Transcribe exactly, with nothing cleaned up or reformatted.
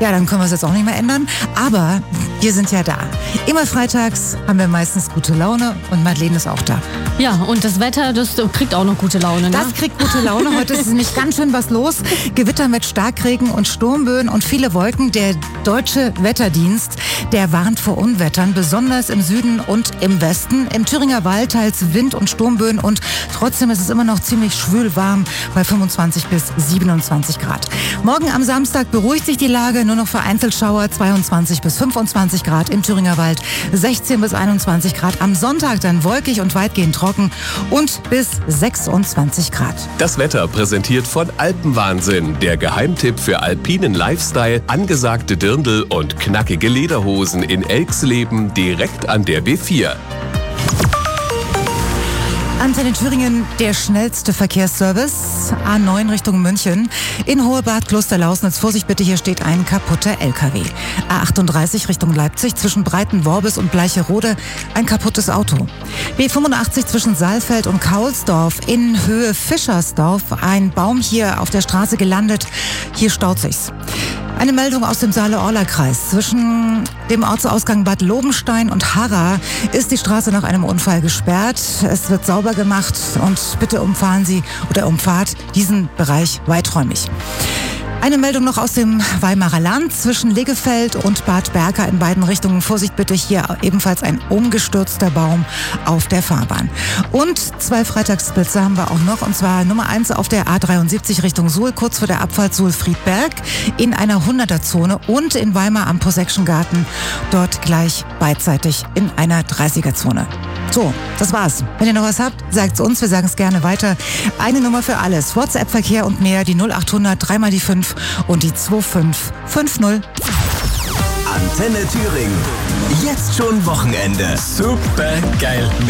Ja, dann können wir es jetzt auch nicht mehr ändern. Aber wir sind ja da. Immer freitags haben wir meistens gute Laune und Madeleine ist auch da. Ja, und das Wetter, das kriegt auch noch gute Laune, ne? Das kriegt gute Laune. Heute ist nämlich ganz schön was los. Gewitter mit Starkregen und Sturmböen und viele Wolken. Der Deutsche Wetterdienst, der warnt vor Unwettern, besonders im Süden und im Westen. Im Thüringer Wald teils Wind- und Sturmböen und trotzdem ist es immer noch ziemlich schwül warm bei fünfundzwanzig bis siebenundzwanzig Grad. Morgen am Samstag beruhigt sich die Lage, nur noch vereinzelt Schauer, zweiundzwanzig bis fünfundzwanzig Grad im Thüringer Wald, sechzehn bis einundzwanzig Grad. Am Sonntag dann wolkig und weitgehend trocken und bis sechsundzwanzig Grad. Das Wetter präsentiert von Alpenwahnsinn, der Geheimtipp für alpinen Lifestyle, angesagte Dirndl und knackige Lederhosen in Elxleben direkt an der B vier. Antenne Thüringen, der schnellste Verkehrsservice. A neun Richtung München. In Hohebad, Klosterlausnitz. Vorsicht bitte, hier steht ein kaputter L K W. A achtunddreißig Richtung Leipzig. Zwischen Breitenworbis und Bleicherode ein kaputtes Auto. B fünfundachtzig zwischen Saalfeld und Kaulsdorf. In Höhe Fischersdorf. Ein Baum hier auf der Straße gelandet. Hier staut sich's. Eine Meldung aus dem Saale-Orla-Kreis. Zwischen dem Ortsausgang Bad Lobenstein und Harra ist die Straße nach einem Unfall gesperrt. Es wird sauber gemacht und bitte umfahren Sie oder umfahrt diesen Bereich weiträumig. Eine Meldung noch aus dem Weimarer Land zwischen Legefeld und Bad Berka in beiden Richtungen. Vorsicht bitte, hier ebenfalls ein umgestürzter Baum auf der Fahrbahn. Und zwei Freitagsblitze haben wir auch noch, und zwar Nummer eins auf der A dreiundsiebzig Richtung Suhl, kurz vor der Abfahrt Suhl-Friedberg in einer hunderter-Zone und in Weimar am Possession-Garten, dort gleich beidseitig in einer dreißiger-Zone. So, das war's. Wenn ihr noch was habt, sagt's uns, wir sagen es gerne weiter. Eine Nummer für alles, WhatsApp-Verkehr und mehr, die null achthundert, dreimal die fünf und die zwei fünf fünf null. Antenne Thüringen. Jetzt schon Wochenende. Super geil.